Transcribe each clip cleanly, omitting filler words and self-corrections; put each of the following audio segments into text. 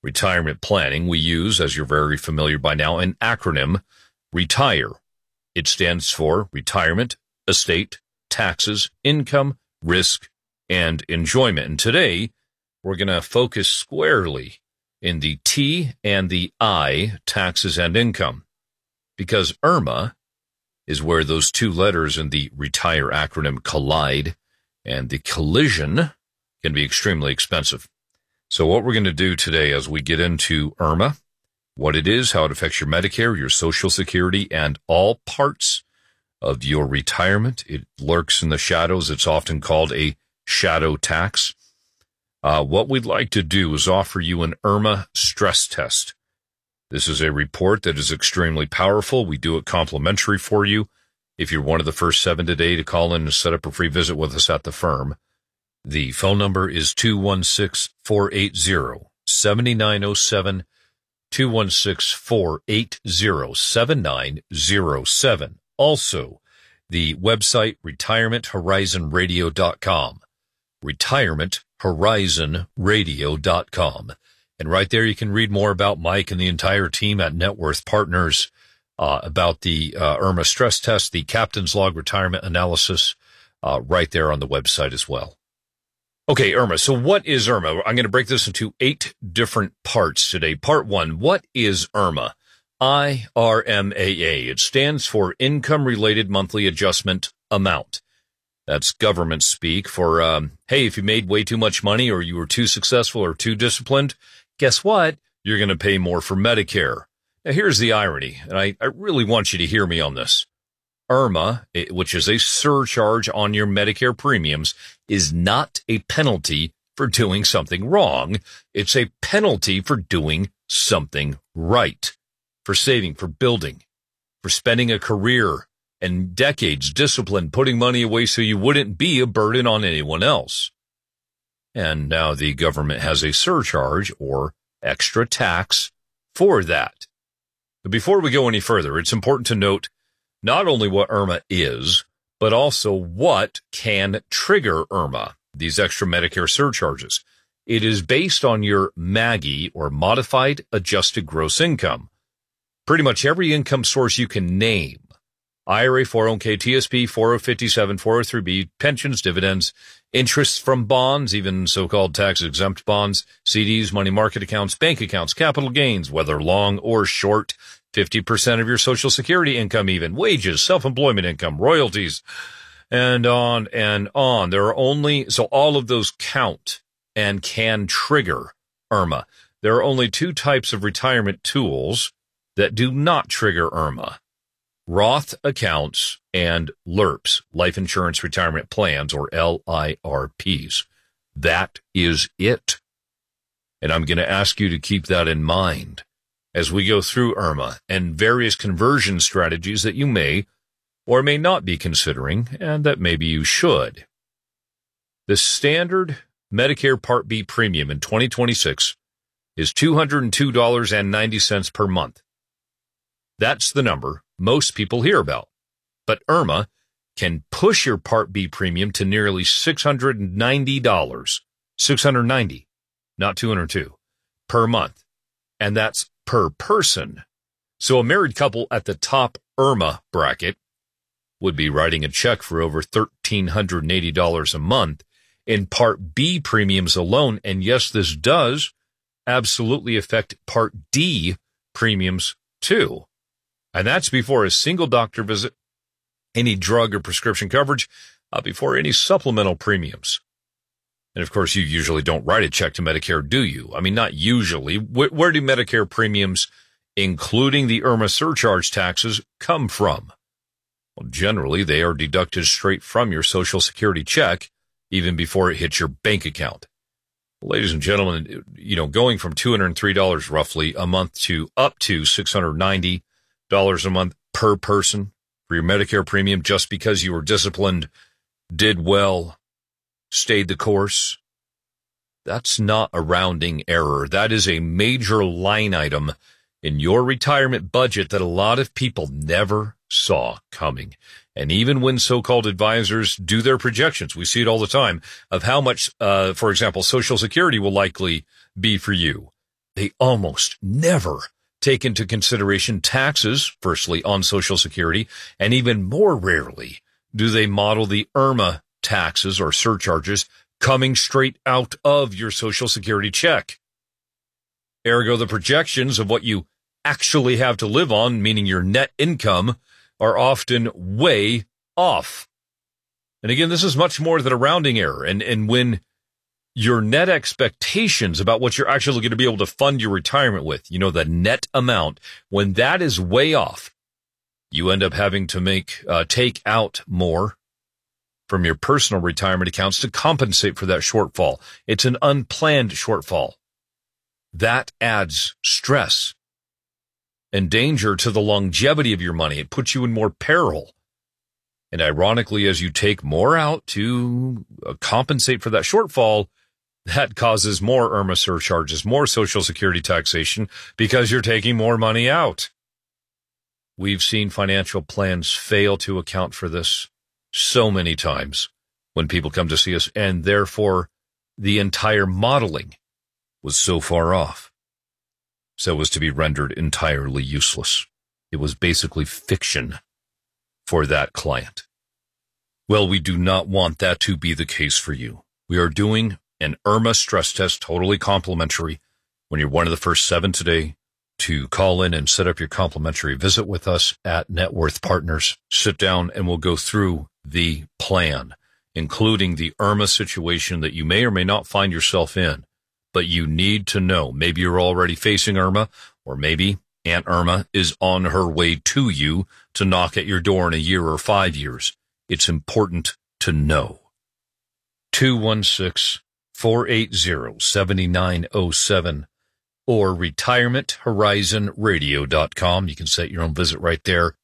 retirement planning, we use, as you're very familiar by now, an acronym, RETIRE. It stands for Retirement, Estate, Taxes, Income, Risk, and Enjoyment. And today, we're going to focus squarely in the T and the I, taxes and income, because IRMA is where those two letters in the RETIRE acronym collide, and the collision can be extremely expensive. So what we're going to do today as we get into IRMA, what it is, how it affects your Medicare, your Social Security, and all parts of your retirement. It lurks in the shadows. It's often called a shadow tax. What we'd like to do is offer you an IRMA stress test. This is a report that is extremely powerful. We do it complimentary for you. If you're one of the first 7 today to call in and set up a free visit with us at the firm, the phone number is 216-480-7907, 216-480-7907. Also, the website, retirementhorizonradio.com, retirementhorizonradio.com. And right there, you can read more about Mike and the entire team at Net Worth Partners, about the IRMA stress test, the Captain's Log retirement analysis, right there on the website as well. Okay, IRMA. So what is IRMA? I'm going to break this into 8 different parts today. Part 1, what is IRMA? IRMAA. It stands for Income-Related Monthly Adjustment Amount. That's government speak for, hey, if you made way too much money or you were too successful or too disciplined, guess what? You're going to pay more for Medicare. Now, here's the irony, and I really want you to hear me on this. IRMA, which is a surcharge on your Medicare premiums, is not a penalty for doing something wrong. It's a penalty for doing something right, for saving, for building, for spending a career and decades disciplined, putting money away so you wouldn't be a burden on anyone else. And now the government has a surcharge or extra tax for that. But before we go any further, it's important to note not only what IRMA is, but also what can trigger IRMA, these extra Medicare surcharges. It is based on your MAGI, or Modified Adjusted Gross Income. Pretty much every income source you can name. IRA, 401k, TSP, 4057, 403b, pensions, dividends, interests from bonds, even so-called tax-exempt bonds, CDs, money market accounts, bank accounts, capital gains, whether long or short, 50% of your Social Security income even, wages, self-employment income, royalties, and on and on. So all of those count and can trigger IRMA. There are only 2 types of retirement tools that do not trigger IRMA. Roth accounts and LIRPs, Life Insurance Retirement Plans, or LIRPs. That is it. And I'm going to ask you to keep that in mind as we go through IRMA and various conversion strategies that you may or may not be considering, and that maybe you should. The standard Medicare Part B premium in 2026 is $202.90 per month. That's the number most people hear about. But IRMA can push your Part B premium to nearly $690, $690, not $202, per month. And that's per person. So a married couple at the top IRMA bracket would be writing a check for over $1,380 a month in Part B premiums alone. And yes, this does absolutely affect Part D premiums too. And that's before a single doctor visit, any drug or prescription coverage, before any supplemental premiums. And of course, you usually don't write a check to Medicare, do you? I mean, not usually. Where do Medicare premiums, including the IRMA surcharge taxes, come from? Well, generally, they are deducted straight from your Social Security check, even before it hits your bank account. Ladies and gentlemen, going from $203 roughly a month to up to $690 a month per person for your Medicare premium just because you were disciplined, did well, stayed the course. That's not a rounding error. That is a major line item in your retirement budget that a lot of people never saw coming. And even when so-called advisors do their projections, we see it all the time, of how much, for example, Social Security will likely be for you. they almost never take into consideration taxes, firstly on Social Security, and even more rarely do they model the IRMA taxes or surcharges coming straight out of your Social Security check. Ergo, the projections of what you actually have to live on, meaning your net income, are often way off. And again, this is much more than a rounding error. And when your net expectations about what you're actually going to be able to fund your retirement with, the net amount, when that is way off, you end up having to take out more from your personal retirement accounts to compensate for that shortfall. It's an unplanned shortfall. That adds stress and danger to the longevity of your money. It puts you in more peril. And ironically, as you take more out to compensate for that shortfall, that causes more IRMA surcharges, more Social Security taxation, because you're taking more money out. We've seen financial plans fail to account for this so many times when people come to see us, and therefore the entire modeling was so far off, so as to be rendered entirely useless. It was basically fiction for that client. Well, we do not want that to be the case for you. We are doing an IRMA stress test, totally complimentary. When you're one of the first 7 today to call in and set up your complimentary visit with us at Net Worth Partners, sit down and we'll go through the plan, including the IRMA situation that you may or may not find yourself in. But you need to know, maybe you're already facing IRMA, or maybe Aunt Irma is on her way to you to knock at your door in a year or 5 years. It's important to know. 216-480-7907 or retirementhorizonradio.com. You can set your own visit right there.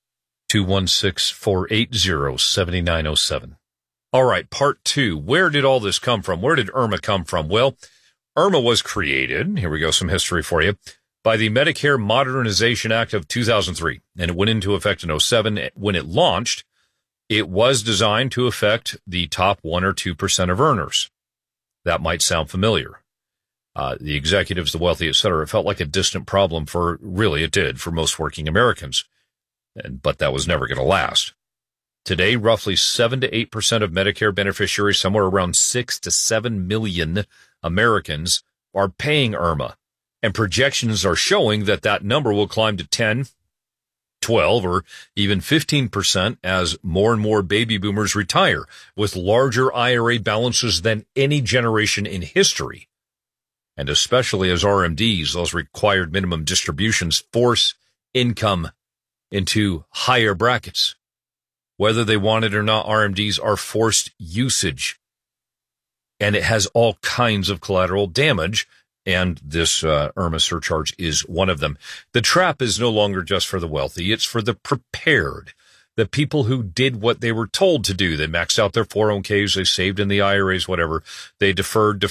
216-480-7907. All right, part 2. Where did all this come from? Where did IRMA come from? Well, IRMA was created, here we go, some history for you, by the Medicare Modernization Act of 2003, and it went into effect in 2007. When it launched, it was designed to affect the top 1 or 2% of earners. That might sound familiar. The executives, the wealthy, etc. It felt like a distant problem it did for most working Americans, but that was never going to last. Today, roughly 7 to 8% of Medicare beneficiaries, somewhere around 6 to 7 million Americans, are paying IRMA, and projections are showing that number will climb to 10, 12, or even 15% as more and more baby boomers retire with larger IRA balances than any generation in history. And especially as RMDs, those required minimum distributions, force income into higher brackets. Whether they want it or not, RMDs are forced usage. And it has all kinds of collateral damage, and this IRMA surcharge is one of them. The trap is no longer just for the wealthy. It's for the prepared, the people who did what they were told to do. They maxed out their 401ks, they saved in the IRAs, whatever. They deferred.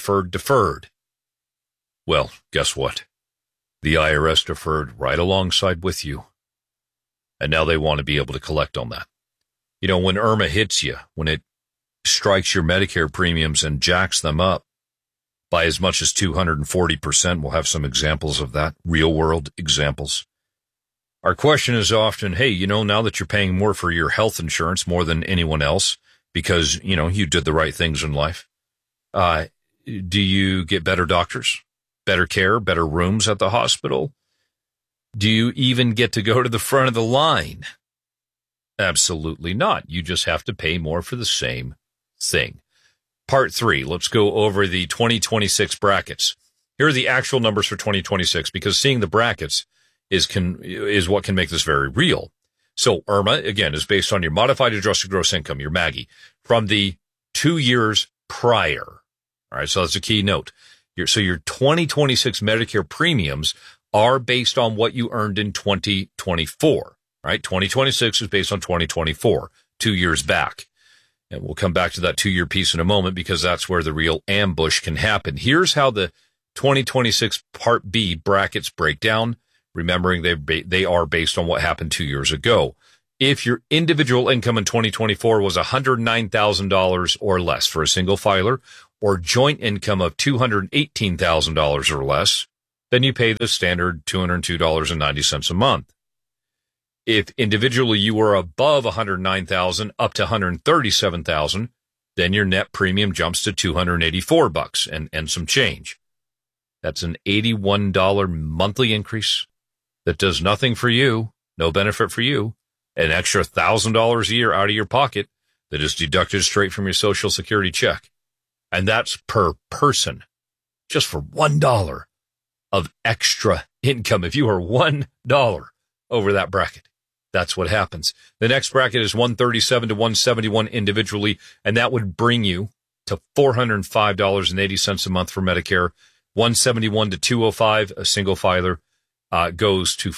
Well, guess what? The IRS deferred right alongside with you. And now they want to be able to collect on that. When IRMA hits you, when it strikes your Medicare premiums and jacks them up by as much as 240%, we'll have some examples of that, real world examples. Our question is often, hey, now that you're paying more for your health insurance more than anyone else because, you did the right things in life, do you get better doctors, better care, better rooms at the hospital? Do you even get to go to the front of the line? Absolutely not. You just have to pay more for the same thing. Part 3, let's go over the 2026 brackets. Here are the actual numbers for 2026, because seeing the brackets is what can make this very real. So IRMA, again, is based on your modified adjusted gross income, your MAGI, from the 2 years prior. All right, so that's a key note. Your 2026 Medicare premiums are based on what you earned in 2024. Right? 2026 is based on 2024, 2 years back. And we'll come back to that 2-year piece in a moment, because that's where the real ambush can happen. Here's how the 2026 Part B brackets break down, remembering they are based on what happened 2 years ago. If your individual income in 2024 was $109,000 or less for a single filer, or joint income of $218,000 or less, then you pay the standard $202.90 a month. If individually you are above $109,000 up to $137,000, then your net premium jumps to $284 and some change. That's an $81 monthly increase that does nothing for you, no benefit for you, an extra $1,000 a year out of your pocket that is deducted straight from your Social Security check. And that's per person, just for $1 of extra income. If you are $1 over that bracket, that's what happens. The next bracket is 137 to 171 individually, and that would bring you to $405.80 a month for Medicare. 171 to 205, a single filer, goes to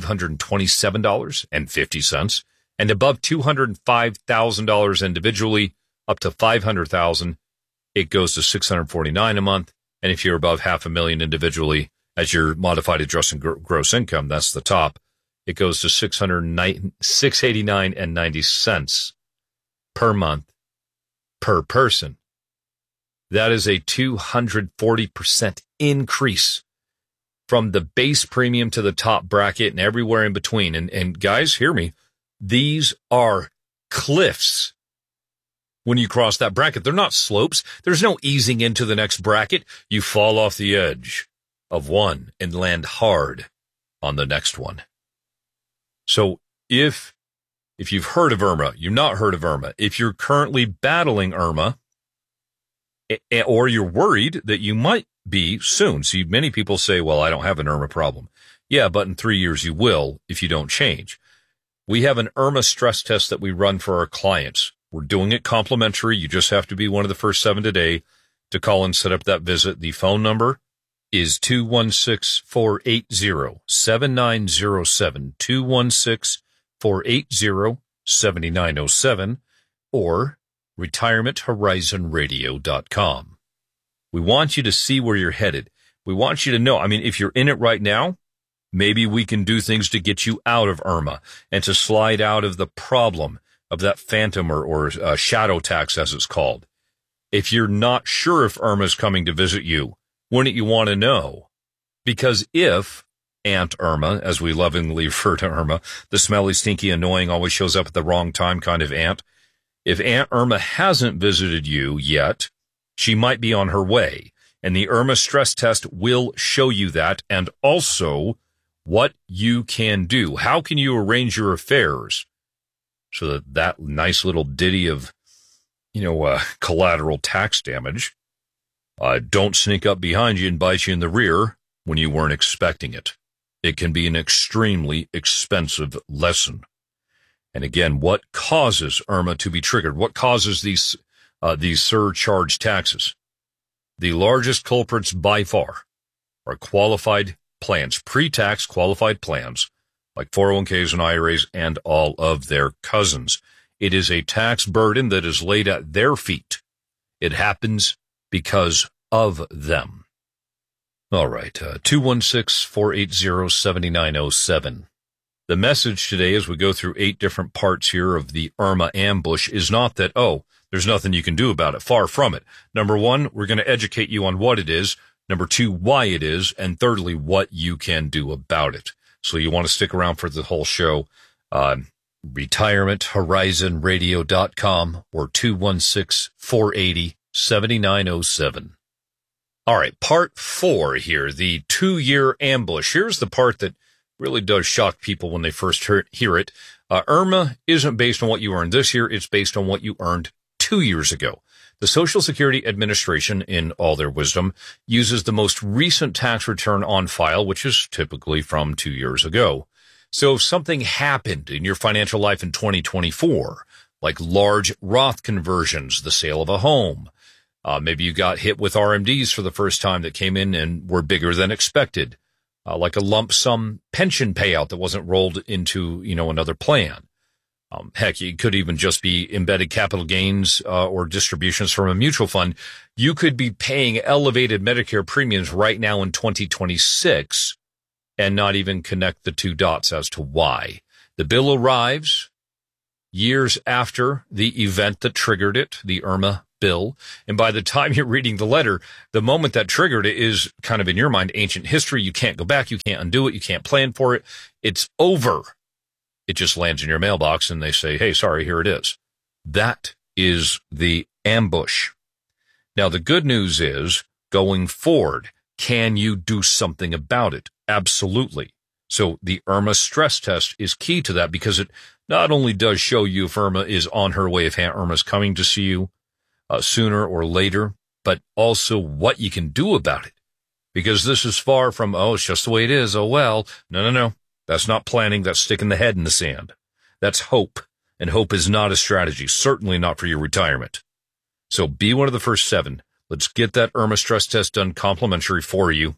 $527.50. And above $205,000 individually, up to $500,000, it goes to $649 a month. And if you're above $500,000 individually, as your modified adjusted gross income, that's the top, it goes to $689.90 per month per person. That is a 240% increase from the base premium to the top bracket and everywhere in between. And guys, hear me. These are cliffs. When you cross that bracket, they're not slopes. There's no easing into the next bracket. You fall off the edge of one and land hard on the next one. So if you've heard of IRMA, you've not heard of IRMA, if you're currently battling IRMA, or you're worried that you might be soon. See, many people say, well, I don't have an IRMA problem. Yeah, but in 3 years you will if you don't change. We have an IRMA stress test that we run for our clients. We're doing it complimentary. You just have to be one of the first 7 today to call and set up that visit. The phone number is 216-480-7907, 216-480-7907, or retirementhorizonradio.com. We want you to see where you're headed. We want you to know, if you're in it right now, maybe we can do things to get you out of IRMA and to slide out of the problem of that phantom or shadow tax, as it's called. If you're not sure if IRMA is coming to visit you, wouldn't you want to know? Because if Aunt Irma, as we lovingly refer to IRMA, the smelly, stinky, annoying, always shows up at the wrong time kind of aunt, if Aunt Irma hasn't visited you yet, she might be on her way. And the IRMA stress test will show you that, and also what you can do. How can you arrange your affairs so that nice little ditty of, collateral tax damage don't sneak up behind you and bite you in the rear when you weren't expecting it. It can be an extremely expensive lesson. And again, what causes IRMA to be triggered? What causes these surcharge taxes? The largest culprits by far are qualified plans, pre-tax qualified plans, like 401ks and IRAs and all of their cousins. It is a tax burden that is laid at their feet. It happens because of them. All right, 216-480-7907. The message today, as we go through 8 different parts here of the IRMA ambush, is not that, there's nothing you can do about it. Far from it. Number 1, we're going to educate you on what it is. Number 2, why it is. And thirdly, what you can do about it. So you want to stick around for the whole show. RetirementHorizonRadio.com or 216-480-7907. All right, part 4 here, the 2-year ambush. Here's the part that really does shock people when they first hear it. IRMA isn't based on what you earned this year. It's based on what you earned 2 years ago. The Social Security Administration, in all their wisdom, uses the most recent tax return on file, which is typically from 2 years ago. So if something happened in your financial life in 2024, like large Roth conversions, the sale of a home, maybe you got hit with RMDs for the first time that came in and were bigger than expected, like a lump sum pension payout that wasn't rolled into, another plan. Heck, it could even just be embedded capital gains or distributions from a mutual fund. You could be paying elevated Medicare premiums right now in 2026 and not even connect the two dots as to why. The bill arrives, years after the event that triggered it, the Irma bill. And by the time you're reading the letter, the moment that triggered it is kind of in your mind ancient history. You can't go back. You can't undo it. You can't plan for it. It's over. It just lands in your mailbox and they say, hey, sorry, here it is. That is the ambush. Now, the good news is going forward, can you do something about it? Absolutely. So the Irma stress test is key to that because it not only does show you if Irma is on her way, if Aunt Irma's coming to see you sooner or later, but also what you can do about it. Because this is far from, oh, it's just the way it is. Oh, well, no. That's not planning. That's sticking the head in the sand. That's hope. And hope is not a strategy, certainly not for your retirement. So be one of the first 7. Let's get that Irma stress test done complimentary for you.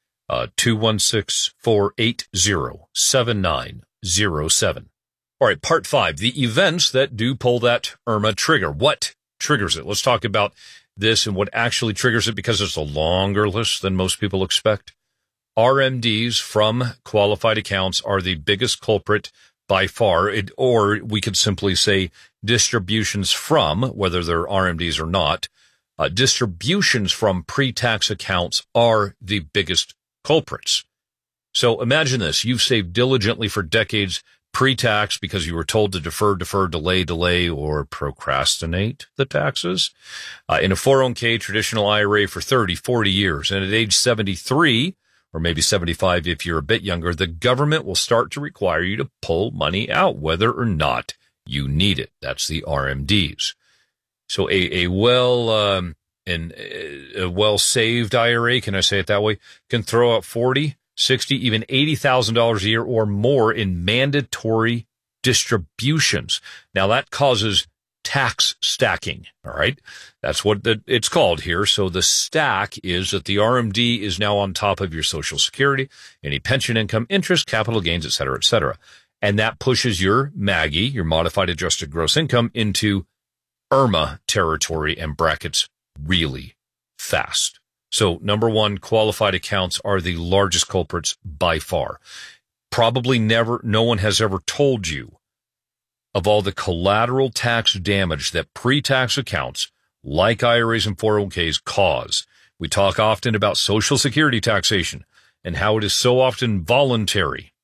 216-480-7907. All right, part 5, the events that do pull that Irma trigger. What triggers it? Let's talk about this and what actually triggers it because it's a longer list than most people expect. RMDs from qualified accounts are the biggest culprit by far, or we could simply say distributions from, whether they're RMDs or not, distributions from pre-tax accounts are the biggest culprits. So imagine this. You've saved diligently for decades pre-tax because you were told to defer, delay, or procrastinate the taxes. In a 401k traditional IRA for 30, 40 years. And at age 73, or maybe 75 if you're a bit younger, the government will start to require you to pull money out, whether or not you need it. That's the RMDs. So a well-saved IRA, can I say it that way, can throw out $40,000, $60,000, even $80,000 a year or more in mandatory distributions. Now that causes tax stacking. All right. That's what it's called here. So the stack is that the RMD is now on top of your Social Security, any pension income, interest, capital gains, et cetera, et cetera. And that pushes your MAGI, your modified adjusted gross income, into Irma territory and brackets really fast. So number 1, qualified accounts are the largest culprits by far. Probably no one has ever told you of all the collateral tax damage that pre-tax accounts like IRAs and 401ks cause. We talk often about Social Security taxation and how it is so often voluntary.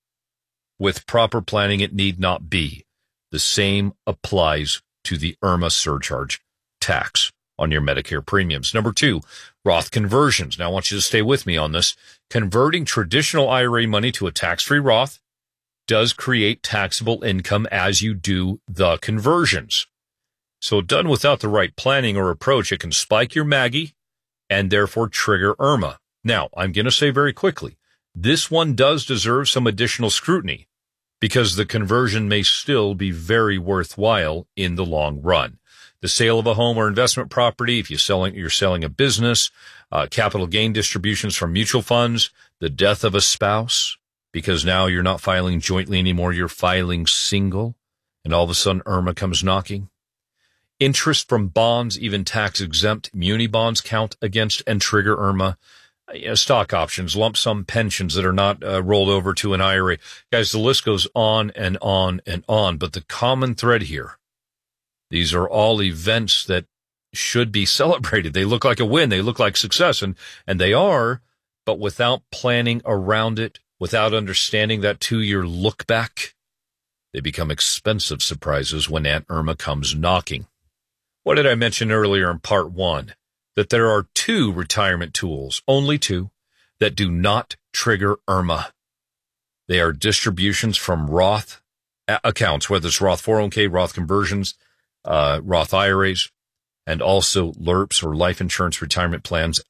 With proper planning, it need not be. The same applies to the Irma surcharge tax on your Medicare premiums. Number 2, Roth conversions. Now, I want you to stay with me on this. Converting traditional IRA money to a tax-free Roth does create taxable income as you do the conversions. So done without the right planning or approach, it can spike your MAGI and therefore trigger Irma. Now, I'm going to say very quickly, this one does deserve some additional scrutiny because the conversion may still be very worthwhile in the long run. The sale of a home or investment property, if you're selling a business, capital gain distributions from mutual funds, the death of a spouse, because now you're not filing jointly anymore, you're filing single, and all of a sudden Irma comes knocking. Interest from bonds, even tax-exempt muni bonds count against and trigger Irma. Stock options, lump sum pensions that are not rolled over to an IRA. Guys, the list goes on and on and on, but the common thread here, these are all events that should be celebrated. They look like a win. They look like success, and they are, but without planning around it, without understanding that 2-year look back, they become expensive surprises when Aunt Irma comes knocking. What did I mention earlier in part 1? That there are 2 retirement tools, only 2, that do not trigger Irma. They are distributions from Roth accounts, whether it's Roth 401k, Roth conversions, Roth IRAs, and also LIRPs or life insurance retirement plans,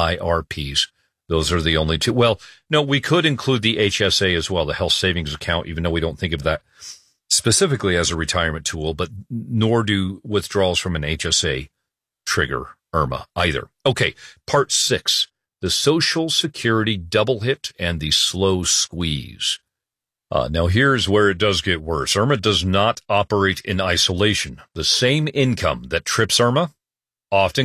LIRPs. Those are the only 2. Well, no, we could include the HSA as well, the health savings account, even though we don't think of that specifically as a retirement tool, but nor do withdrawals from an HSA trigger Irma either. Okay, part 6, the Social Security double hit and the slow squeeze. Now here's where it does get worse. Irma does not operate in isolation. The same income that trips Irma often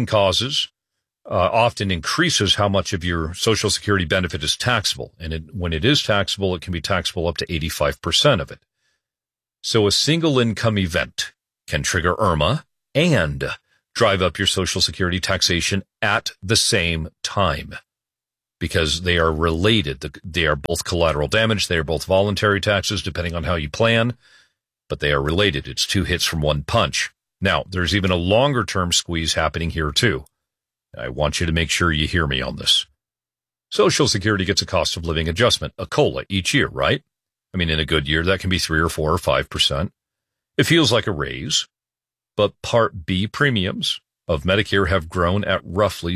increases how much of your Social Security benefit is taxable. And when it is taxable, it can be taxable up to 85% of it. So a single income event can trigger IRMA and drive up your Social Security taxation at the same time because they are related. They are both collateral damage. They are both voluntary taxes, depending on how you plan, but they are related. It's two hits from one punch. Now, there's even a longer-term squeeze happening here, too. I want you to make sure you hear me on this. Social Security gets a cost of living adjustment, a COLA, each year, right? I mean, in a good year, that can be 3 or 4 or 5%. It feels like a raise, but Part B premiums of Medicare have grown at roughly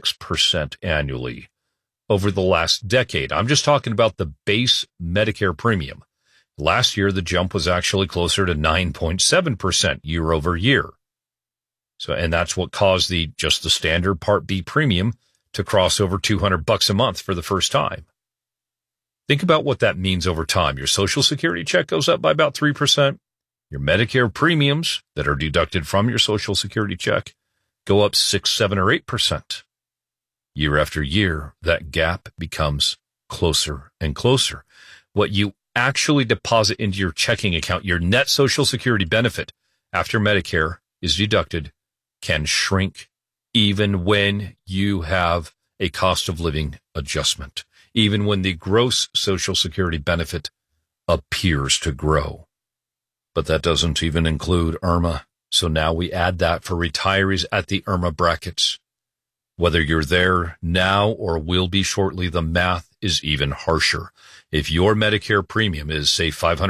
6% annually over the last decade. I'm just talking about the base Medicare premium. Last year, the jump was actually closer to 9.7% year over year. So, and that's what caused just the standard Part B premium to cross over $200 a month for the first time. Think about what that means over time. Your Social Security check goes up by about 3%. Your Medicare premiums that are deducted from your Social Security check go up 6, 7, or 8%. Year after year, that gap becomes closer and closer. What you actually deposit into your checking account, your net Social Security benefit after Medicare is deducted, can shrink even when you have a cost of living adjustment, even when the gross Social Security benefit appears to grow. But that doesn't even include IRMA. So now we add that for retirees at the IRMA brackets. Whether you're there now or will be shortly, the math is even harsher. If your Medicare premium is, say,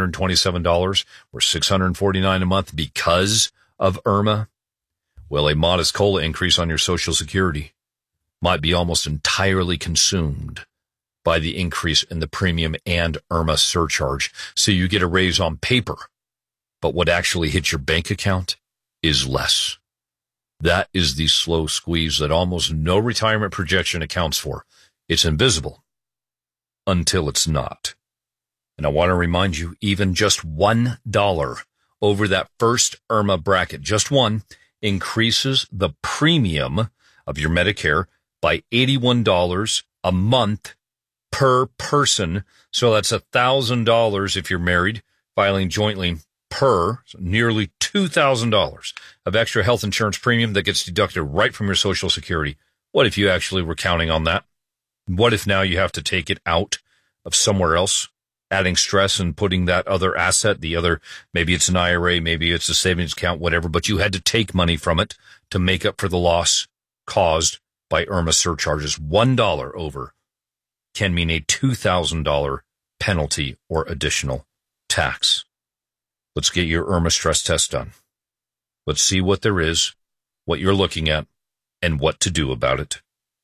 $527 or $649 a month because of IRMA, well, a modest COLA increase on your Social Security might be almost entirely consumed by the increase in the premium and IRMA surcharge. So you get a raise on paper, but what actually hits your bank account is less. That is the slow squeeze that almost no retirement projection accounts for. It's invisible until it's not. And I want to remind you, even just $1 over that first IRMA bracket, just one, increases the premium of your Medicare by $81 a month per person. So that's $1,000 if you're married, filing jointly per, so nearly $2,000 of extra health insurance premium that gets deducted right from your Social Security. What if you actually were counting on that? What if now you have to take it out of somewhere else, adding stress and putting that other asset, maybe it's an IRA, maybe it's a savings account, whatever, but you had to take money from it to make up for the loss caused by IRMA surcharges. $1 over can mean a $2,000 penalty or additional tax. Let's get your IRMA stress test done. Let's see what there is, what you're looking at, and what to do about it.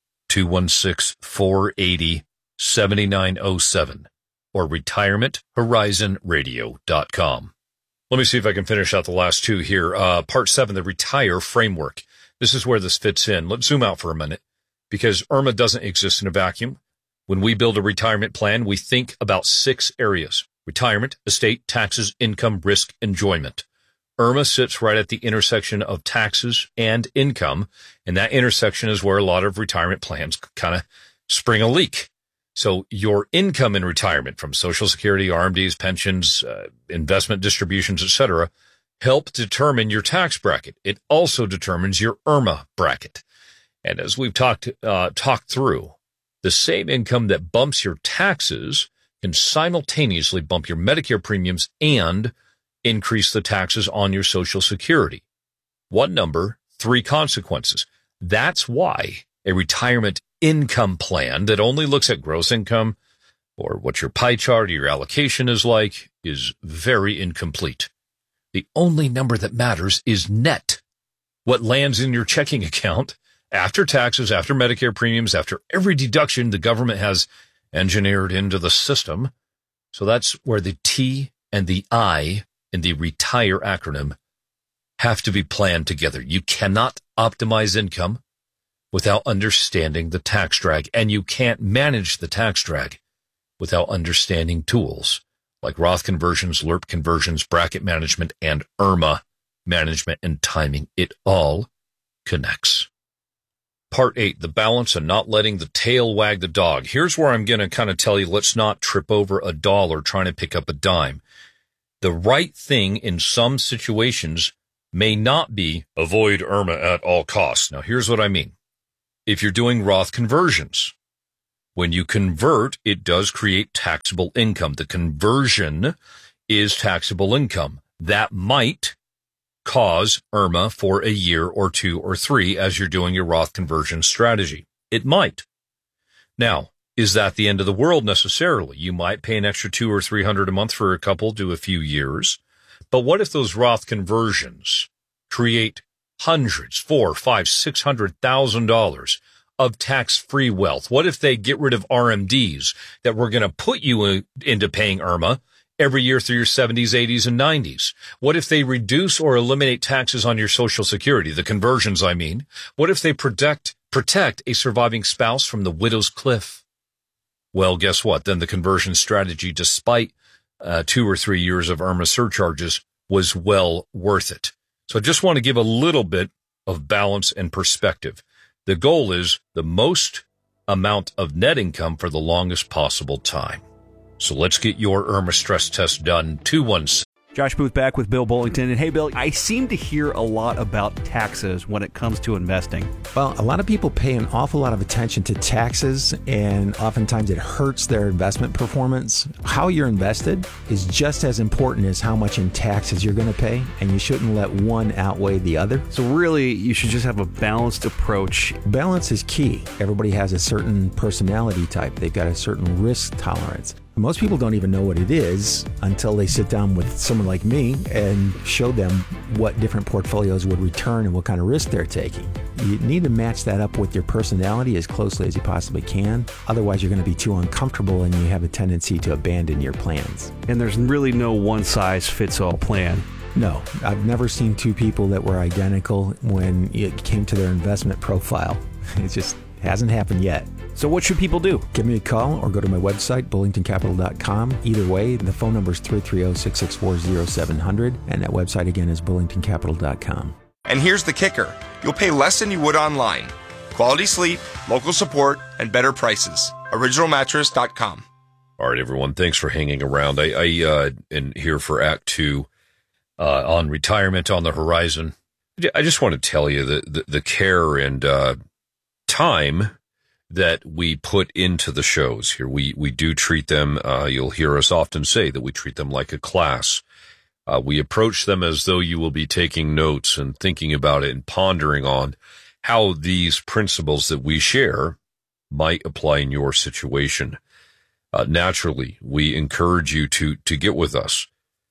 216-480-7907 or retirementhorizonradio.com. Let me see if I can finish out the last two here. Part 7, the Retire Framework. This is where this fits in. Let's zoom out for a minute because IRMA doesn't exist in a vacuum. When we build a retirement plan, we think about 6 areas: retirement, estate, taxes, income, risk, enjoyment. IRMA sits right at the intersection of taxes and income, and that intersection is where a lot of retirement plans kind of spring a leak. So your income in retirement from Social Security, RMDs, pensions, investment distributions, etc., help determine your tax bracket. It also determines your IRMA bracket. And as we've talked through, the same income that bumps your taxes can simultaneously bump your Medicare premiums and increase the taxes on your Social Security. One number, 3 consequences. That's why a retirement income plan that only looks at gross income or what your pie chart or your allocation is like is very incomplete. The only number that matters is net. What lands in your checking account after taxes, after Medicare premiums, after every deduction the government has engineered into the system. So that's where the T and the I in the RETIRE acronym have to be planned together. You cannot optimize income without understanding the tax drag, and you can't manage the tax drag without understanding tools like Roth conversions, LERP conversions, bracket management, and IRMA management and timing. It all connects. Part 8, the balance and not letting the tail wag the dog. Here's where I'm going to kind of tell you, let's not trip over a dollar trying to pick up a dime. The right thing in some situations may not be avoid IRMA at all costs. Now, here's what I mean. If you're doing Roth conversions, when you convert, it does create taxable income. The conversion is taxable income. That might cause IRMA for a year or 2 or 3 as you're doing your Roth conversion strategy. It might. Now, is that the end of the world necessarily? You might pay an extra $200 or $300 a month for a couple to a few years. But what if those Roth conversions create hundreds, $400,000, $500,000, $600,000 of tax-free wealth? What if they get rid of RMDs that were going to put you into paying IRMA every year through your 70s, 80s, and 90s? What if they reduce or eliminate taxes on your Social Security, the conversions, I mean? What if they protect a surviving spouse from the widow's cliff? Well, guess what? Then the conversion strategy, despite 2 or 3 years of IRMA surcharges, was well worth it. So I just want to give a little bit of balance and perspective. The goal is the most amount of net income for the longest possible time. So let's get your IRMA stress test done. 216. Josh Booth back with Bill Bullington. And hey, Bill, I seem to hear a lot about taxes when it comes to investing. Well, a lot of people pay an awful lot of attention to taxes, and oftentimes it hurts their investment performance. How you're invested is just as important as how much in taxes you're going to pay, and you shouldn't let one outweigh the other. So really, you should just have a balanced approach. Balance is key. Everybody has a certain personality type. They've got a certain risk tolerance. Most people don't even know what it is until they sit down with someone like me and show them what different portfolios would return and what kind of risk they're taking. You need to match that up with your personality as closely as you possibly can. Otherwise, you're going to be too uncomfortable and you have a tendency to abandon your plans. And there's really no one-size-fits-all plan. No, I've never seen two people that were identical when it came to their investment profile. It just hasn't happened yet. So what should people do? Give me a call or go to my website, bullingtoncapital.com. Either way, the phone number is 330-664-0700, and that website again is bullingtoncapital.com. And here's the kicker. You'll pay less than you would online. Quality sleep, local support, and better prices. OriginalMattress.com. All right, everyone. Thanks for hanging around. I am here for Act 2 on retirement on the horizon. I just want to tell you that the care and time that we put into the shows here. We do treat them, you'll hear us often say that we treat them like a class. We approach them as though you will be taking notes and thinking about it and pondering on how these principles that we share might apply in your situation. Naturally, we encourage you to get with us.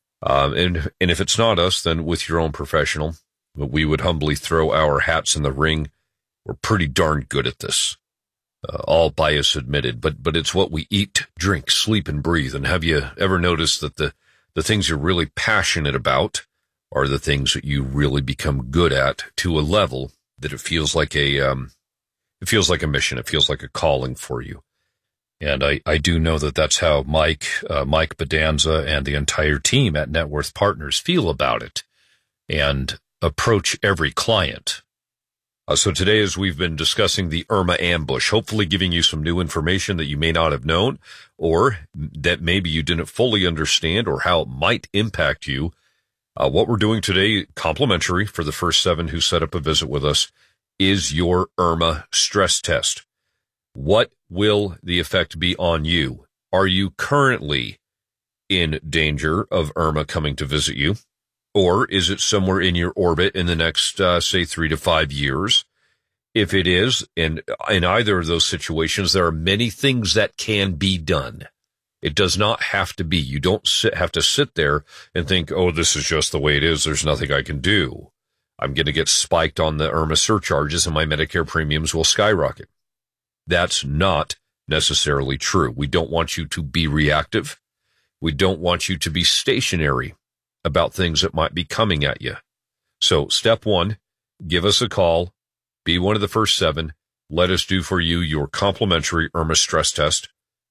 And if it's not us, then with your own professional. But we would humbly throw our hats in the ring. We're pretty darn good at this. All bias admitted, but it's what we eat, drink, sleep, and breathe. And have you ever noticed that the things you're really passionate about are the things that you really become good at to a level that it feels like a mission. It feels like a calling for you. And I do know that that's how Mike Bedanza and the entire team at Net Worth Partners feel about it and approach every client. So today, as we've been discussing the IRMA ambush, hopefully giving you some new information that you may not have known or that maybe you didn't fully understand or how it might impact you. What we're doing today, complimentary for the first 7 who set up a visit with us, is your IRMA stress test. What will the effect be on you? Are you currently in danger of IRMA coming to visit you? Or is it somewhere in your orbit in the next, say, 3 to 5 years? If it is, and in either of those situations, there are many things that can be done. It does not have to be. You don't have to sit there and think, oh, this is just the way it is. There's nothing I can do. I'm going to get spiked on the IRMA surcharges and my Medicare premiums will skyrocket. That's not necessarily true. We don't want you to be reactive. We don't want you to be stationary about things that might be coming at you. So step 1, give us a call, be one of the first 7. Let us do for you your complimentary IRMA stress test,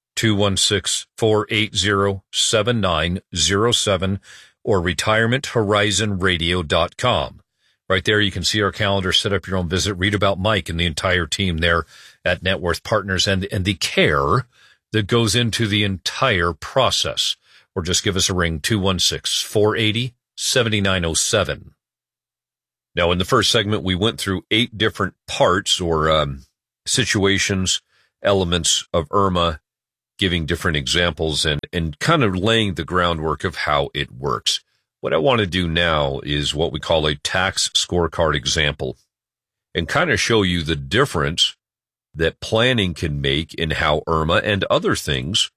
216-480-7907 or retirementhorizonradio.com. Right there, you can see our calendar, set up your own visit, read about Mike and the entire team there at Net Worth Partners and the care that goes into the entire process. or just give us a ring, 216-480-7907. Now, in the first segment, we went through 8 different parts or situations, elements of IRMA, giving different examples and kind of laying the groundwork of how it works. What I want to do now is what we call a tax scorecard example and kind of show you the difference that planning can make in how IRMA and other things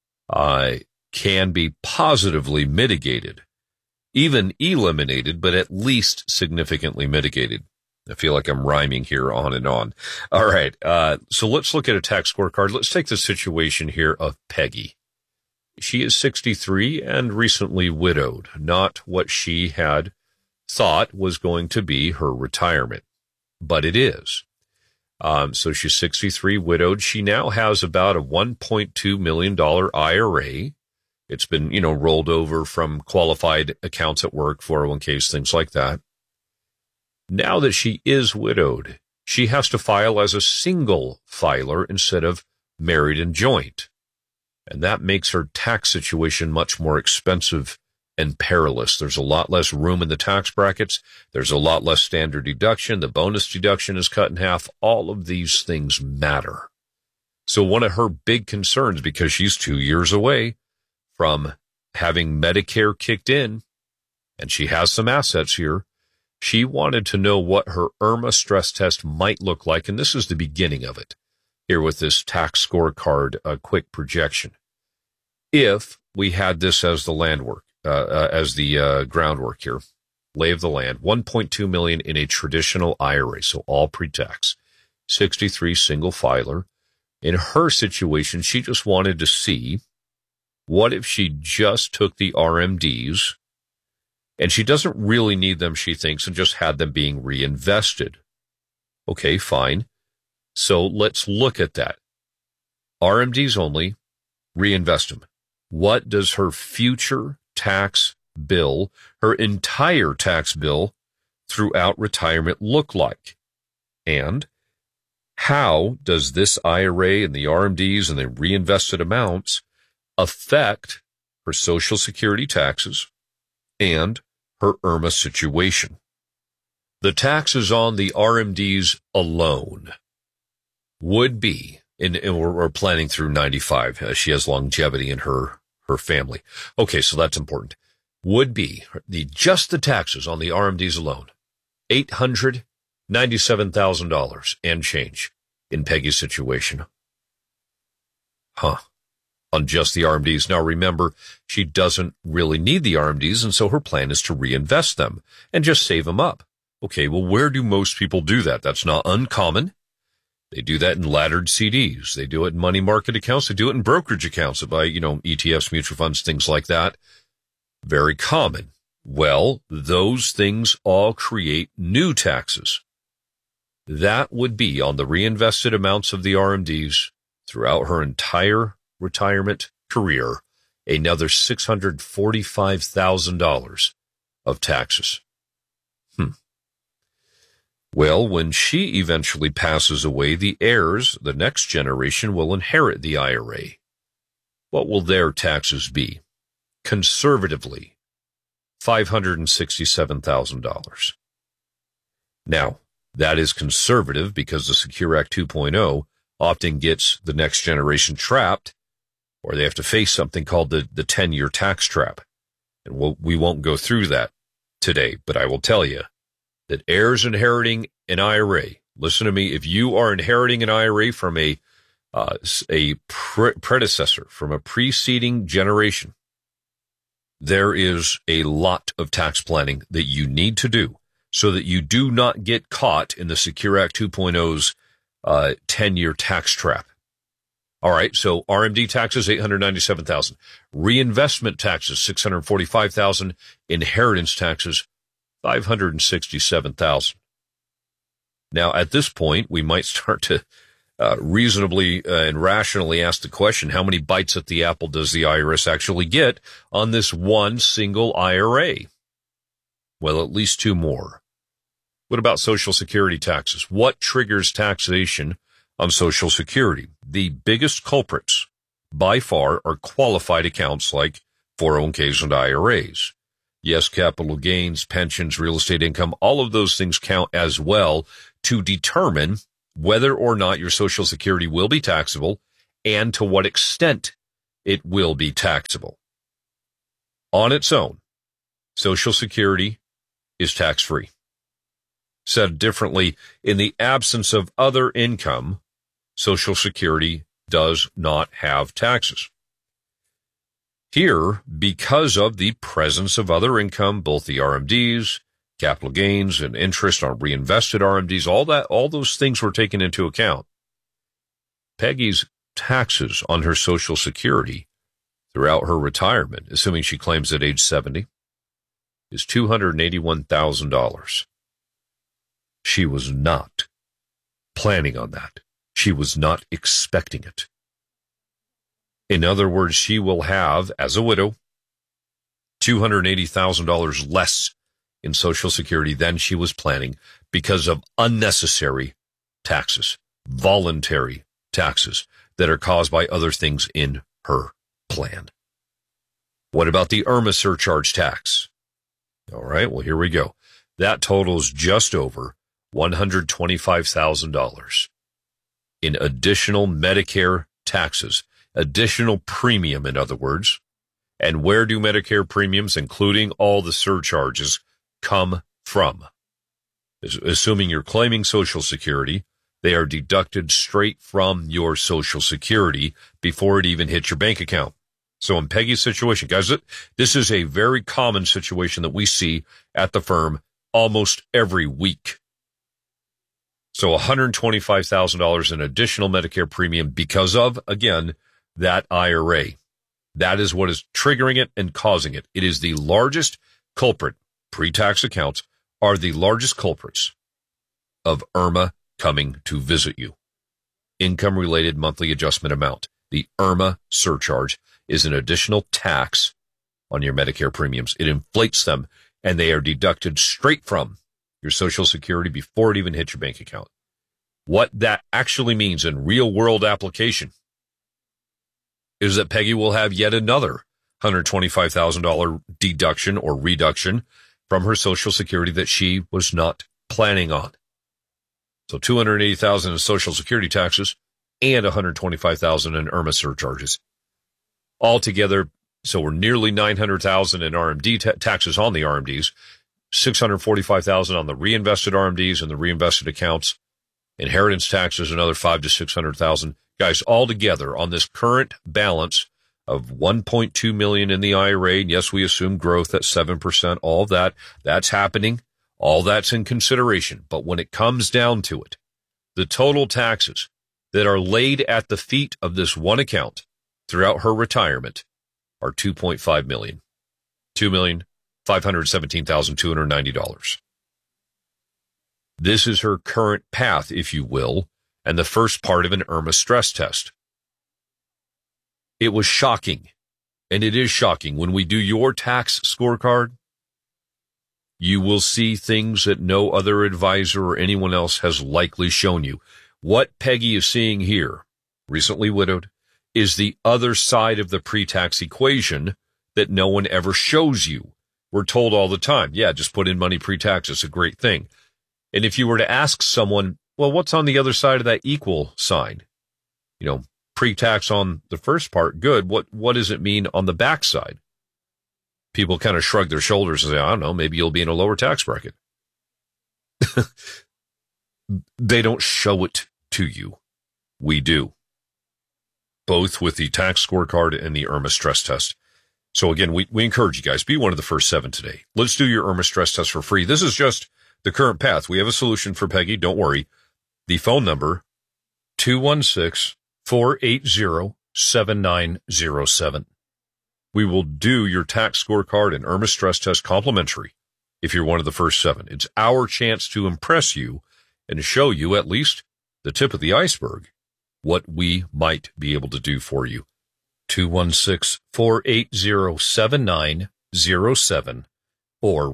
can be positively mitigated, even eliminated, but at least significantly mitigated. I feel like I'm rhyming here on and on. All right. So let's look at a tax scorecard. Let's take the situation here of Peggy. She is 63 and recently widowed, not what she had thought was going to be her retirement, but it is. So she's 63, widowed. She now has about a $1.2 million IRA. It's been, rolled over from qualified accounts at work, 401ks, things like that. Now that she is widowed, she has to file as a single filer instead of married and joint. And that makes her tax situation much more expensive and perilous. There's a lot less room in the tax brackets. There's a lot less standard deduction. The bonus deduction is cut in half. All of these things matter. So one of her big concerns, because she's 2 years away from having Medicare kicked in, and she has some assets here, she wanted to know what her IRMA stress test might look like, and this is the beginning of it here with this tax scorecard, a quick projection. If we had this as the groundwork here, lay of the land, $1.2 million in a traditional IRA, so all pre-tax, 63 single filer. In her situation, she just wanted to see what if she just took the RMDs, and she doesn't really need them, she thinks, and just had them being reinvested. Okay, fine. So let's look at that. RMDs only, reinvest them. What does her future tax bill, her entire tax bill throughout retirement look like? And how does this IRA and the RMDs and the reinvested amounts affect her Social Security taxes and her IRMA situation? The taxes on the RMDs alone would be, and we're planning through 95. She has longevity in her family. Okay, so that's important. Would be just the taxes on the RMDs alone, $897,000 and change in Peggy's situation. On just the RMDs. Now remember, she doesn't really need the RMDs, and so her plan is to reinvest them and just save them up. Okay, well, where do most people do that? That's not uncommon. They do that in laddered CDs. They do it in money market accounts. They do it in brokerage accounts that buy, ETFs, mutual funds, things like that. Very common. Well, those things all create new taxes. That would be on the reinvested amounts of the RMDs throughout her entire retirement career, another $645,000 of taxes. Well, when she eventually passes away, the heirs, the next generation, will inherit the IRA. What will their taxes be? Conservatively, $567,000. Now, that is conservative because the Secure Act 2.0 often gets the next generation trapped, or they have to face something called the 10-year tax trap. And we won't go through that today, but I will tell you that heirs inheriting an IRA, listen to me, if you are inheriting an IRA from a predecessor, from a preceding generation, there is a lot of tax planning that you need to do so that you do not get caught in the Secure Act 2.0's 10-year tax trap. All right, so RMD taxes, $897,000. Reinvestment taxes, $645,000. Inheritance taxes, $567,000. Now, at this point, we might start to reasonably and rationally ask the question, how many bites at the apple does the IRS actually get on this one single IRA? Well, at least 2 more. What about Social Security taxes? What triggers taxation on Social Security? The biggest culprits, by far, are qualified accounts like 401ks and IRAs. Yes, capital gains, pensions, real estate income, all of those things count as well to determine whether or not your Social Security will be taxable and to what extent it will be taxable. On its own, Social Security is tax-free. Said differently, in the absence of other income, Social Security does not have taxes. Here, because of the presence of other income, both the RMDs, capital gains, and interest on reinvested RMDs, all those things were taken into account. Peggy's taxes on her Social Security throughout her retirement, assuming she claims at age 70, is $281,000. She was not planning on that. She was not expecting it. In other words, she will have, as a widow, $280,000 less in Social Security than she was planning because of unnecessary taxes, voluntary taxes that are caused by other things in her plan. What about the IRMAA surcharge tax? All right, well, here we go. That totals just over $125,000 in additional Medicare taxes, additional premium, in other words. And where do Medicare premiums, including all the surcharges, come from? Assuming you're claiming Social Security, they are deducted straight from your Social Security before it even hits your bank account. So in Peggy's situation, guys, this is a very common situation that we see at the firm almost every week. So $125,000 in additional Medicare premium because of, again, that IRA. That is what is triggering it and causing it. It is the largest culprit. Pre-tax accounts are the largest culprits of IRMAA coming to visit you. Income-related monthly adjustment amount. The IRMAA surcharge is an additional tax on your Medicare premiums. It inflates them, and they are deducted straight from your Social Security before it even hits your bank account. What that actually means in real-world application is that Peggy will have yet another $125,000 deduction or reduction from her Social Security that she was not planning on. So $280,000 in Social Security taxes and $125,000 in IRMAA surcharges. Altogether, so we're nearly $900,000 in RMD taxes on the RMDs, $645,000 on the reinvested RMDs and the reinvested accounts, inheritance taxes, another $500,000 to $600,000. Guys, altogether on this current balance of $1.2 million in the IRA, and yes, we assume growth at 7%, all of that's happening. All that's in consideration. But when it comes down to it, the total taxes that are laid at the feet of this one account throughout her retirement are $2.5 million. $2,517,290. This is her current path, if you will, and the first part of an IRMAA stress test. It was shocking, and it is shocking. When we do your tax scorecard, you will see things that no other advisor or anyone else has likely shown you. What Peggy is seeing here, recently widowed, is the other side of the pre-tax equation that no one ever shows you. We're told all the time, yeah, just put in money pre-tax. It's a great thing. And if you were to ask someone, well, what's on the other side of that equal sign? You know, pre-tax on the first part, good. What does it mean on the back side? People kind of shrug their shoulders and say, I don't know, maybe you'll be in a lower tax bracket. They don't show it to you. We do. Both with the tax scorecard and the IRMAA stress test. So again, we encourage you guys, be one of the first 7 today. Let's do your IRMAA stress test for free. This is just the current path. We have a solution for Peggy. Don't worry. The phone number, 216-480-7907. We will do your tax scorecard and IRMAA stress test complimentary if you're one of the first 7. It's our chance to impress you and show you at least the tip of the iceberg what we might be able to do for you. 216-480-7907 or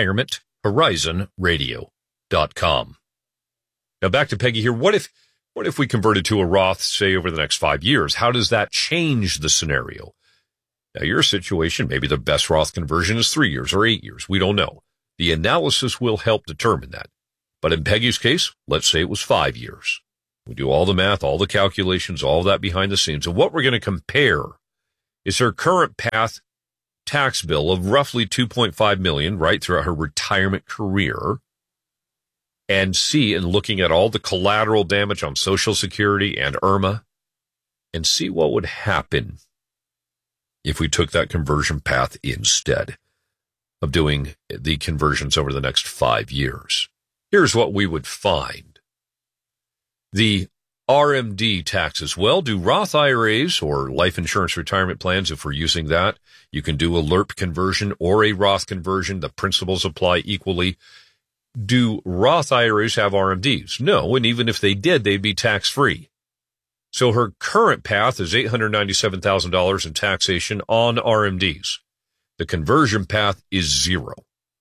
retirementhorizonradio.com. Now back to Peggy here. What if we converted to a Roth, say, over the next 5 years? How does that change the scenario? Now, your situation, maybe the best Roth conversion is 3 years or 8 years. We don't know. The analysis will help determine that. But in Peggy's case, let's say it was 5 years. We do all the math, all the calculations, all that behind the scenes. And what we're going to compare is her current path tax bill of roughly $2.5 million right throughout her retirement career, and see, and looking at all the collateral damage on Social Security and IRMA, and see what would happen if we took that conversion path instead of doing the conversions over the next 5 years. Here's what we would find. The RMD taxes. Well, do Roth IRAs or life insurance retirement plans, if we're using that, you can do a LIRP conversion or a Roth conversion. The principles apply equally. Do Roth IRAs have RMDs? No, and even if they did, they'd be tax-free. So her current path is $897,000 in taxation on RMDs. The conversion path is zero.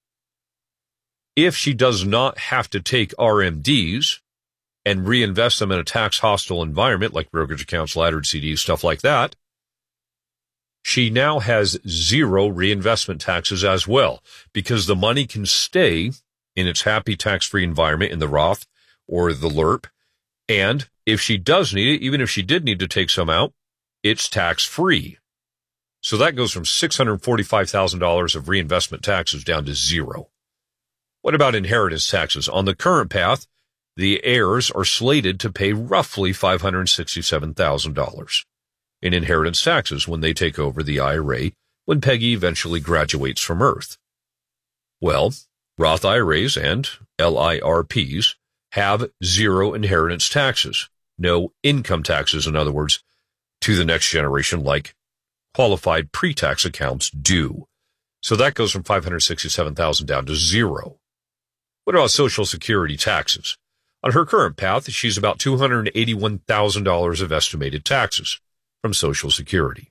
If she does not have to take RMDs and reinvest them in a tax-hostile environment like brokerage accounts, laddered CDs, stuff like that, she now has zero reinvestment taxes as well, because the money can stay in its happy tax-free environment in the Roth or the LIRP. And if she does need it, even if she did need to take some out, it's tax-free. So that goes from $645,000 of reinvestment taxes down to zero. What about inheritance taxes? On the current path, the heirs are slated to pay roughly $567,000 in inheritance taxes when they take over the IRA when Peggy eventually graduates from Earth. Well, Roth IRAs and LIRPs have zero inheritance taxes, no income taxes, in other words, to the next generation like qualified pre-tax accounts do. So that goes from $567,000 down to zero. What about Social Security taxes? On her current path, she's about $281,000 of estimated taxes from Social Security.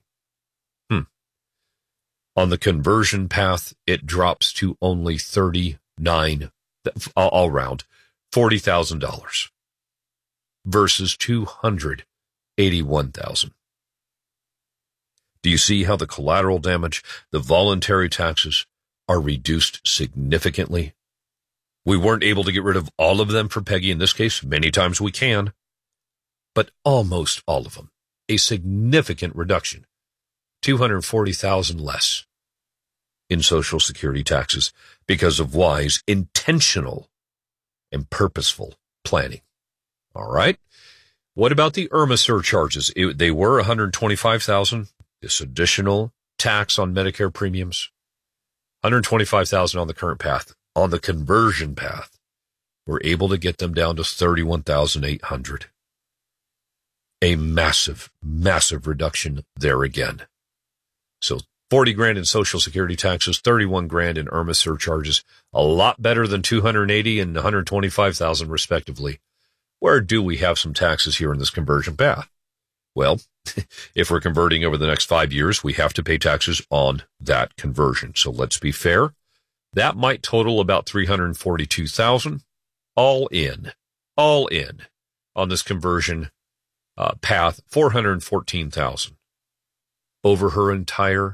On the conversion path, it drops to only $40,000 versus $281,000. Do you see how the collateral damage, the voluntary taxes, are reduced significantly? We weren't able to get rid of all of them for Peggy in this case. Many times we can, but almost all of them. A significant reduction, $240,000 less in Social Security taxes because of wise, intentional, and purposeful planning. All right. What about the IRMA surcharges? They were $125,000. This additional tax on Medicare premiums, $125,000 on the current path. On the conversion path, we're able to get them down to $31,800. A massive, massive reduction there again. So $40,000 in Social Security taxes, $31,000 in IRMA surcharges, a lot better than $280,000 and $125,000 respectively. Where do we have some taxes here in this conversion path? Well, if we're converting over the next 5 years, we have to pay taxes on that conversion. So let's be fair. That might total about $342,000 all in on this conversion path, $414,000 over her entire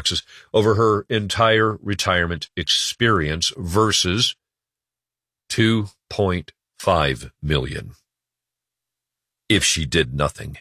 retirement experience versus $2.5 million if she did nothing.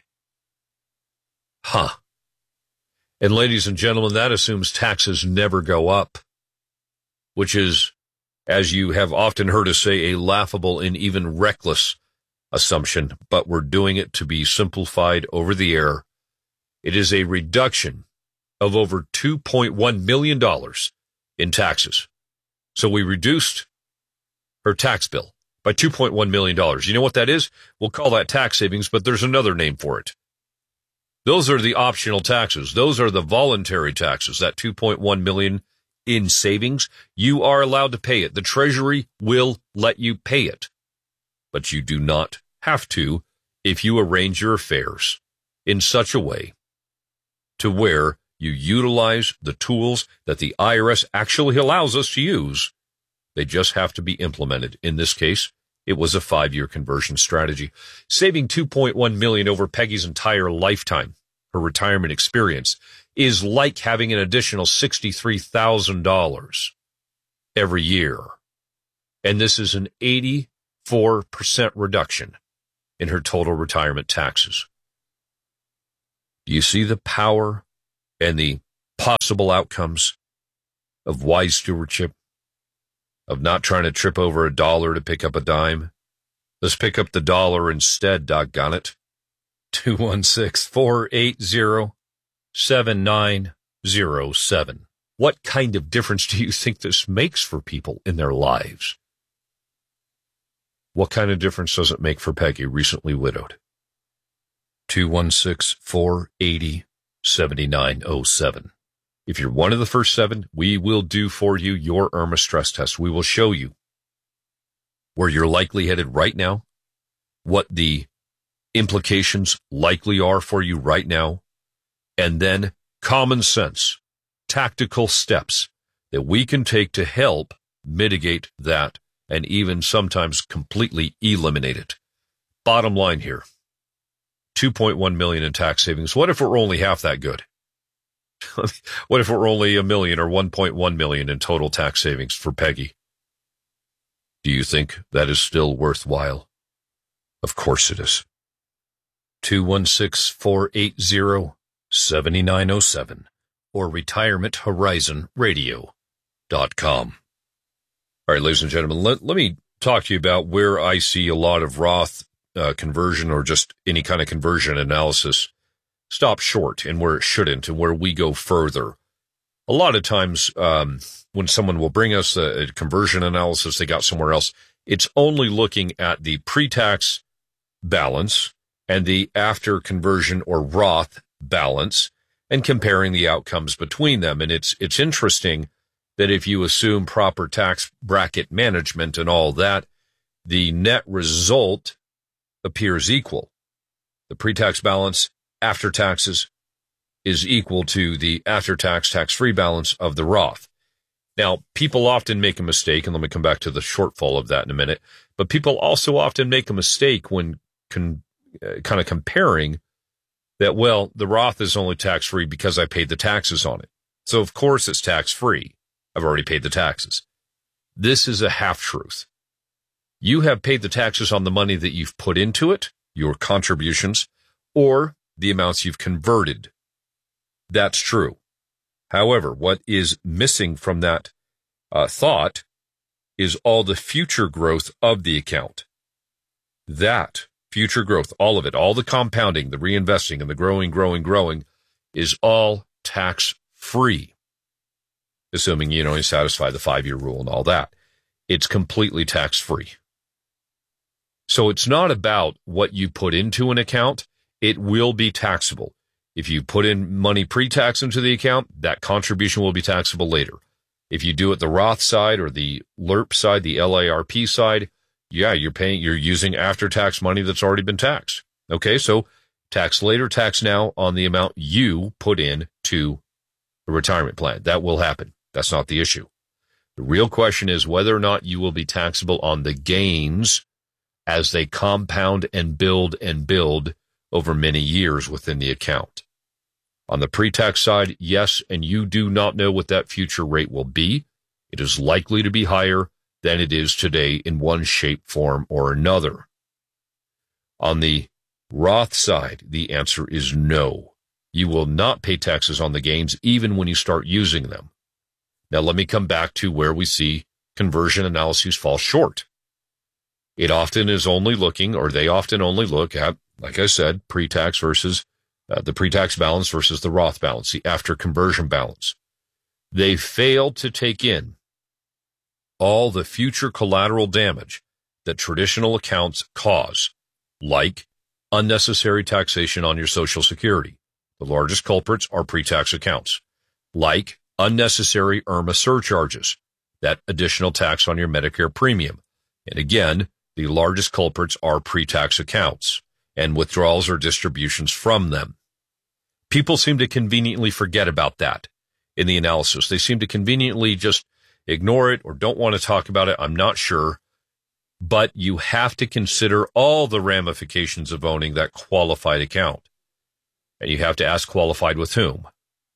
And ladies and gentlemen, that assumes taxes never go up, which is, as you have often heard us say, a laughable and even reckless assumption, but we're doing it to be simplified over the air. It is a reduction of over $2.1 million in taxes. So we reduced her tax bill by $2.1 million. You know what that is? We'll call that tax savings, but there's another name for it. Those are the optional taxes. Those are the voluntary taxes, that $2.1 million in savings. You are allowed to pay it. The Treasury will let you pay it, but you do not have to if you arrange your affairs in such a way to where you utilize the tools that the IRS actually allows us to use. They just have to be implemented. In this case, it was a 5-year conversion strategy, saving $2.1 million over Peggy's entire lifetime, her retirement experience. is like having an additional $63,000 every year. And this is an 84% reduction in her total retirement taxes. Do you see the power and the possible outcomes of wise stewardship, of not trying to trip over a dollar to pick up a dime? Let's pick up the dollar instead, doggone it. 216-480-7907. What kind of difference do you think this makes for people in their lives? What kind of difference does it make for Peggy, recently widowed? 216-480-7907. If you're one of the first 7, we will do for you your IRMA stress test. We will show you where you're likely headed right now, what the implications likely are for you right now, and then common sense, tactical steps that we can take to help mitigate that and even sometimes completely eliminate it. Bottom line here, $2.1 million in tax savings. What if we're only half that good? What if we're only $1 million or $1.1 million in total tax savings for Peggy? Do you think that is still worthwhile? Of course it is. 216-480-7907 or retirementhorizonradio.com. All right, ladies and gentlemen, let me talk to you about where I see a lot of Roth conversion or just any kind of conversion analysis stop short and where it shouldn't and where we go further. A lot of times when someone will bring us a conversion analysis they got somewhere else, it's only looking at the pre-tax balance and the after conversion or Roth balance and comparing the outcomes between them. And it's interesting that if you assume proper tax bracket management and all that, the net result appears equal. The pre-tax balance after taxes is equal to the after-tax tax-free balance of the Roth. Now, people often make a mistake, and let me come back to the shortfall of that in a minute, but people also often make a mistake when kind of comparing that, well, the Roth is only tax-free because I paid the taxes on it. So, of course, it's tax-free. I've already paid the taxes. This is a half-truth. You have paid the taxes on the money that you've put into it, your contributions, or the amounts you've converted. That's true. However, what is missing from that thought is all the future growth of the account. That future growth, all of it, all the compounding, the reinvesting, and the growing, is all tax-free. Assuming, you satisfy the 5-year rule and all that. It's completely tax-free. So it's not about what you put into an account. It will be taxable. If you put in money pre-tax into the account, that contribution will be taxable later. If you do it the Roth side or the LIRP side, the LARP side, you're using after-tax money that's already been taxed. Okay, so tax later, tax now on the amount you put in to a retirement plan. That will happen. That's not the issue. The real question is whether or not you will be taxable on the gains as they compound and build over many years within the account. On the pre-tax side, yes, and you do not know what that future rate will be. It is likely to be higher than it is today in one shape, form, or another. On the Roth side, the answer is no. You will not pay taxes on the gains even when you start using them. Now, let me come back to where we see conversion analyses fall short. It often is only looking, or they often only look at, like I said, pre-tax versus the pre-tax balance versus the Roth balance, the after conversion balance. They fail to take in all the future collateral damage that traditional accounts cause, like unnecessary taxation on your Social Security. The largest culprits are pre-tax accounts, like unnecessary IRMA surcharges, that additional tax on your Medicare premium. And again, the largest culprits are pre-tax accounts and withdrawals or distributions from them. People seem to conveniently forget about that in the analysis. They seem to conveniently just ignore it or don't want to talk about it. I'm not sure. But you have to consider all the ramifications of owning that qualified account. And you have to ask qualified with whom?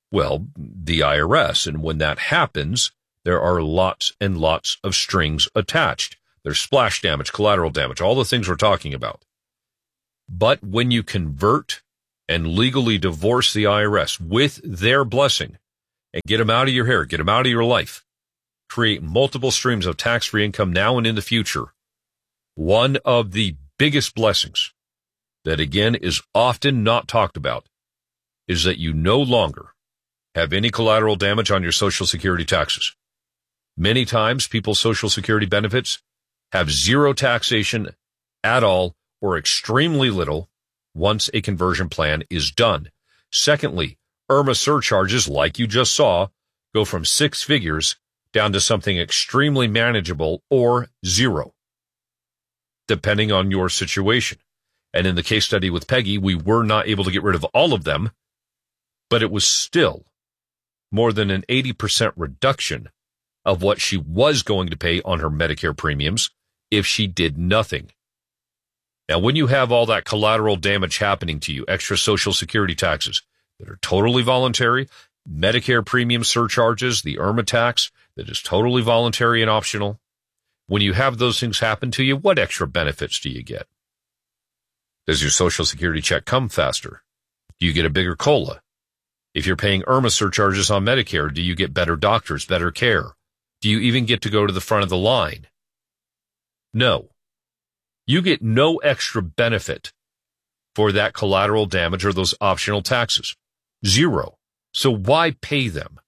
Well, the IRS. And when that happens, there are lots and lots of strings attached. There's splash damage, collateral damage, all the things we're talking about. But when you convert and legally divorce the IRS with their blessing and get them out of your hair, get them out of your life, create multiple streams of tax-free income now and in the future, one of the biggest blessings that, again, is often not talked about is that you no longer have any collateral damage on your Social Security taxes. Many times, people's Social Security benefits have zero taxation at all or extremely little once a conversion plan is done. Secondly, IRMA surcharges, like you just saw, go from 6 figures down to something extremely manageable or zero, depending on your situation. And in the case study with Peggy, we were not able to get rid of all of them, but it was still more than an 80% reduction of what she was going to pay on her Medicare premiums if she did nothing. Now, when you have all that collateral damage happening to you, extra Social Security taxes that are totally voluntary, Medicare premium surcharges, the IRMA tax that is totally voluntary and optional, when you have those things happen to you, what extra benefits do you get? Does your Social Security check come faster? Do you get a bigger COLA? If you're paying IRMA surcharges on Medicare, do you get better doctors, better care? Do you even get to go to the front of the line? No. You get no extra benefit for that collateral damage or those optional taxes. Zero. So why pay them?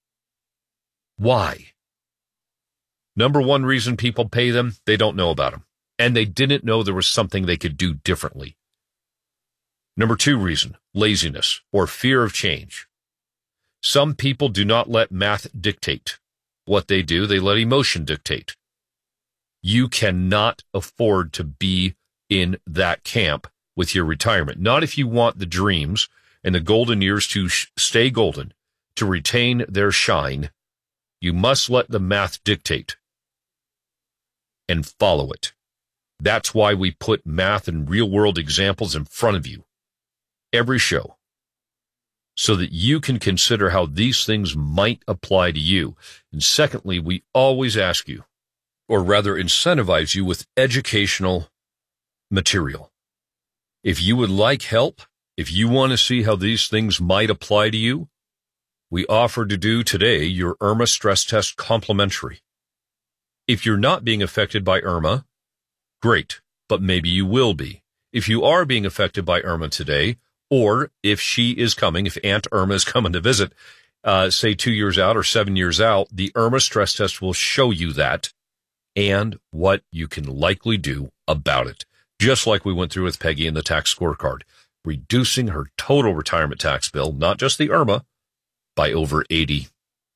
Why? Number one reason people pay them, they don't know about them. And they didn't know there was something they could do differently. Number two reason, laziness or fear of change. Some people do not let math dictate what they do. They let emotion dictate. You cannot afford to be in that camp with your retirement. Not if you want the dreams and the golden years to stay golden, to retain their shine. You must let the math dictate and follow it. That's why we put math and real-world examples in front of you every show, so that you can consider how these things might apply to you. And secondly, we always ask you, or rather incentivize you with educational material. If you would like help, if you want to see how these things might apply to you, we offer to do today your IRMA stress test complimentary. If you're not being affected by IRMA, great, but maybe you will be. If you are being affected by IRMA today, or if she is coming, if Aunt Irma is coming to visit, say 2 years out or 7 years out, the IRMA stress test will show you that and what you can likely do about it. Just like we went through with Peggy in the tax scorecard, reducing her total retirement tax bill, not just the IRMA, by over 80%.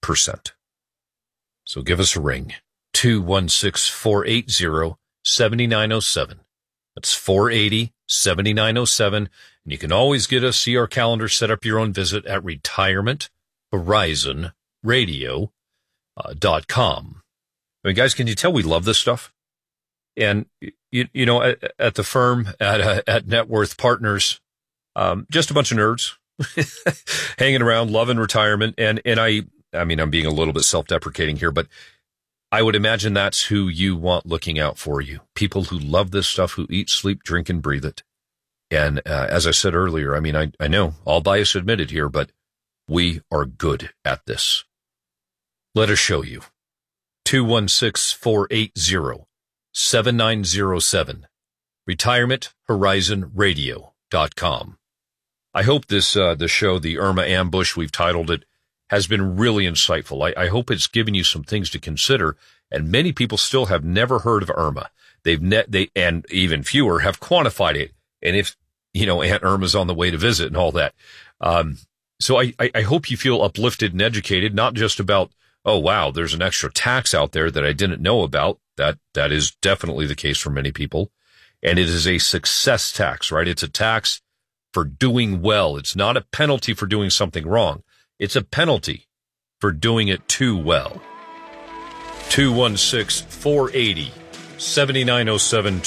So give us a ring, 216-480-7907. That's 480-7907. And you can always get us, see our calendar, set up your own visit at retirementhorizonradio.com. I mean, guys, can you tell we love this stuff? And, you know, at the firm, at Net Worth Partners, just a bunch of nerds hanging around, loving retirement. And I mean, I'm being a little bit self-deprecating here, but I would imagine that's who you want looking out for you. People who love this stuff, who eat, sleep, drink, and breathe it. And as I said earlier, I mean, I know, all bias admitted here, but we are good at this. Let us show you. 216-480-7907. RetirementHorizonRadio.com. I hope this the show, the Irma Ambush, we've titled it, has been really insightful. I hope it's given you some things to consider, and many people still have never heard of Irma. And even fewer have quantified it. And if, you know, Aunt Irma's on the way to visit and all that. So I hope you feel uplifted and educated, not just about, oh, wow, there's an extra tax out there that I didn't know about. That is definitely the case for many people. And it is a success tax, right? It's a tax for doing well. It's not a penalty for doing something wrong. It's a penalty for doing it too well. 216-480-7907,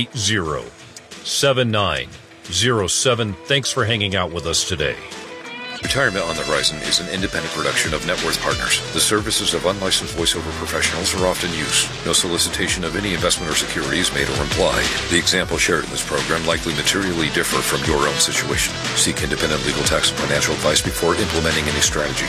216-480-7907. Thanks for hanging out with us today. Retirement on the Horizon is an independent production of Net Worth Partners. The services of unlicensed voiceover professionals are often used. No solicitation of any investment or security is made or implied. The examples shared in this program likely materially differ from your own situation. Seek independent legal, tax, and financial advice before implementing any strategy.